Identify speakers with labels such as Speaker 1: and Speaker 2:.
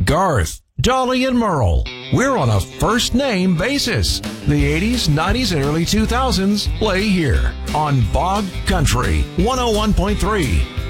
Speaker 1: Garth, Dolly, and Merle. We're on a first-name basis. The 80s, 90s, and early 2000s play here on Bog Country 101.3.